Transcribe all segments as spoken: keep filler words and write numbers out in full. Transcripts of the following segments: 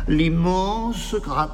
L'immense gra...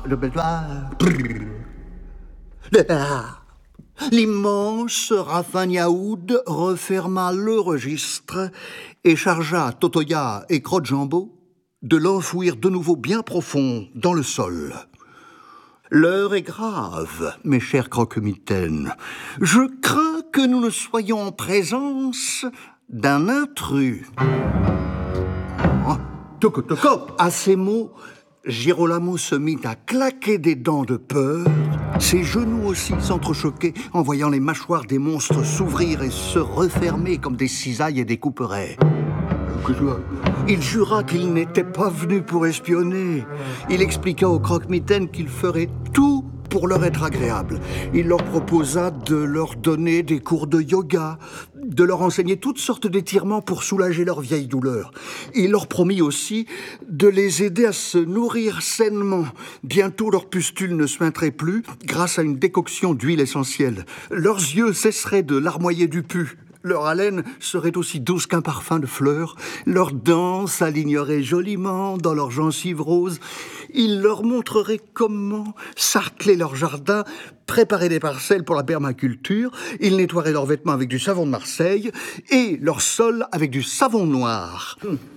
L'immense Rafagnaoud referma le registre et chargea Totoya et Crotte-Jambeau de l'enfouir de nouveau bien profond dans le sol. L'heure est grave, mes chers croque-mitaines. Je crains que nous ne soyons en présence d'un intrus. Oh, toco, toco. À ces mots, Girolamo se mit à claquer des dents de peur. Ses genoux aussi s'entrechoquaient en voyant les mâchoires des monstres s'ouvrir et se refermer comme des cisailles et des couperets. Il jura qu'il n'était pas venu pour espionner. Il expliqua aux croque-mitaines qu'il ferait tout pour leur être agréable. Il leur proposa de leur donner des cours de yoga, de leur enseigner toutes sortes d'étirements pour soulager leurs vieilles douleurs. Il leur promit aussi de les aider à se nourrir sainement. Bientôt, leurs pustules ne suinteraient plus grâce à une décoction d'huile essentielle. Leurs yeux cesseraient de larmoyer du pu. Leur haleine serait aussi douce qu'un parfum de fleurs. Leurs dents s'aligneraient joliment dans leurs gencives roses. Il leur montrerait comment sarcler leur jardin, préparer des parcelles pour la permaculture. Il nettoierait leurs vêtements avec du savon de Marseille et leur sol avec du savon noir.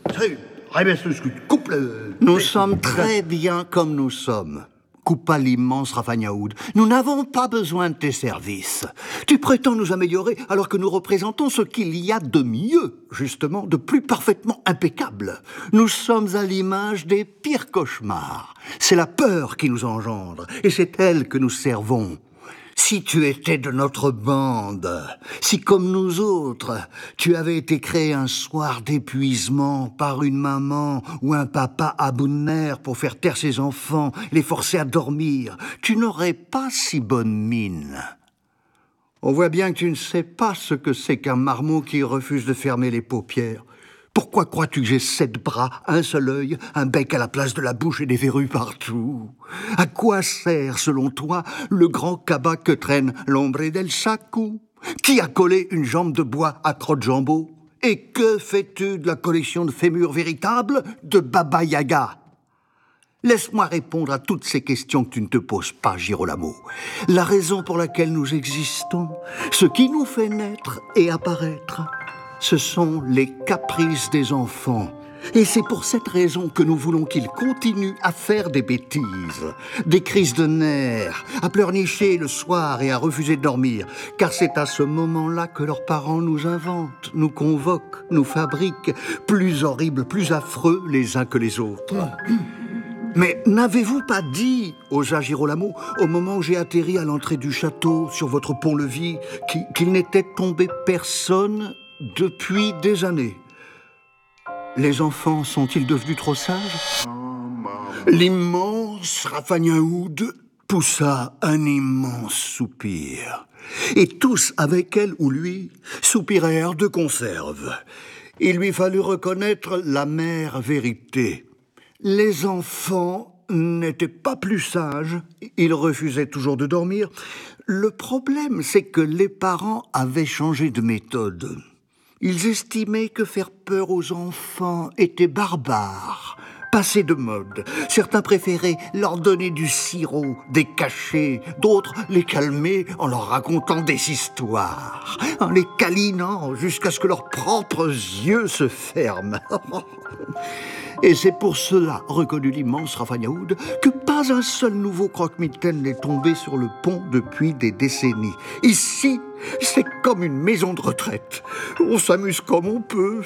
Nous sommes très bien comme nous sommes, coupa l'immense Rafagnaoud. Nous n'avons pas besoin de tes services. Tu prétends nous améliorer alors que nous représentons ce qu'il y a de mieux, justement, de plus parfaitement impeccable. Nous sommes à l'image des pires cauchemars. C'est la peur qui nous engendre, et c'est elle que nous servons. Si tu étais de notre bande, si comme nous autres, tu avais été créé un soir d'épuisement par une maman ou un papa à bout de nerfs pour faire taire ses enfants, les forcer à dormir, tu n'aurais pas si bonne mine. On voit bien que tu ne sais pas ce que c'est qu'un marmot qui refuse de fermer les paupières. Pourquoi crois-tu que j'ai sept bras, un seul œil, un bec à la place de la bouche et des verrues partout? À quoi sert, selon toi, le grand cabas que traîne l'ombre del sacco? Qui a collé une jambe de bois à Crotte-Jambeau? Et que fais-tu de la collection de fémurs véritables de Baba Yaga? Laisse-moi répondre à toutes ces questions que tu ne te poses pas, Girolamo. La raison pour laquelle nous existons, ce qui nous fait naître et apparaître, ce sont les caprices des enfants. Et c'est pour cette raison que nous voulons qu'ils continuent à faire des bêtises, des crises de nerfs, à pleurnicher le soir et à refuser de dormir. Car c'est à ce moment-là que leurs parents nous inventent, nous convoquent, nous fabriquent, plus horribles, plus affreux les uns que les autres. Mais n'avez-vous pas dit, osa Girolamo, au moment où j'ai atterri à l'entrée du château, sur votre pont-levis, qu'il n'était tombé personne depuis des années? Les enfants sont-ils devenus trop sages? L'immense Rafagnaoud poussa un immense soupir. Et tous, avec elle ou lui, soupirèrent de conserve. Il lui fallut reconnaître l'amère vérité. Les enfants n'étaient pas plus sages, ils refusaient toujours de dormir. Le problème, c'est que les parents avaient changé de méthode. Ils estimaient que faire peur aux enfants était barbare, passé de mode. Certains préféraient leur donner du sirop, des cachets, d'autres les calmer en leur racontant des histoires, en les câlinant jusqu'à ce que leurs propres yeux se ferment. Et c'est pour cela, reconnut l'immense Rafagnaoud, que pas un seul nouveau croque-mitaine n'est tombé sur le pont depuis des décennies. Ici, c'est comme une maison de retraite. On s'amuse comme on peut.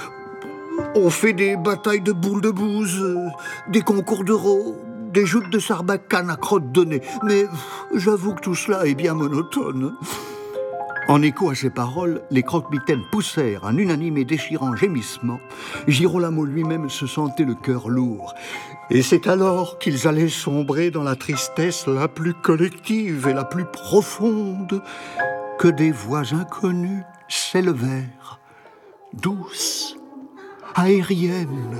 On fait des batailles de boules de bouse, des concours d'euros, des joutes de sarbacane à crotte de nez. Mais j'avoue que tout cela est bien monotone. En écho à ces paroles, les croque-mitaines poussèrent un unanime et déchirant gémissement. Girolamo lui-même se sentait le cœur lourd. Et c'est alors qu'ils allaient sombrer dans la tristesse la plus collective et la plus profonde que des voix inconnues s'élevèrent, douces, aériennes.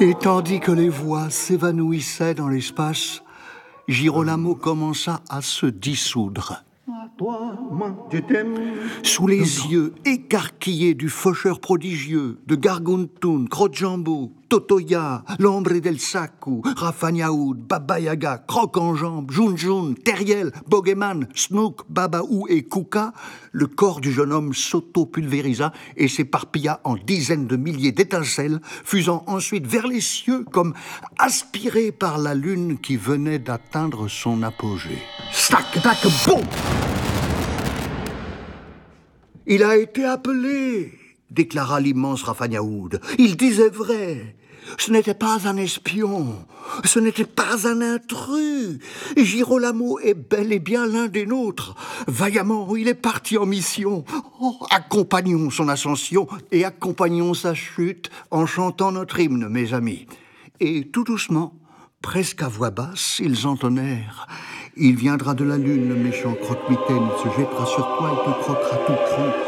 Et tandis que les voix s'évanouissaient dans l'espace, Girolamo commença à se dissoudre. Toi, moi, je t'aime. Sous les yeux écarquillés du faucheur prodigieux, de Garguntun, Crocjambo, Totoya, l'Ombre del Saku, Rafagnaoud, Baba Yaga, Croc-en-Jambe, Junjun, Teriel, Bogeman, Snook, Babaou et Kuka, le corps du jeune homme s'auto-pulvérisa et s'éparpilla en dizaines de milliers d'étincelles, fusant ensuite vers les cieux comme aspiré par la lune qui venait d'atteindre son apogée. Stac, tac, boum! « Il a été appelé !» déclara l'immense Rafagnaoud. « Il disait vrai. Ce n'était pas un espion. Ce n'était pas un intrus. Girolamo est bel et bien l'un des nôtres. Vaillamment, il est parti en mission. Oh, accompagnons son ascension et accompagnons sa chute en chantant notre hymne, mes amis. » Et tout doucement, presque à voix basse, ils entonnèrent. Il viendra de la lune, le méchant croque-mitaine, il se jettera sur toi et te croquera tout cru.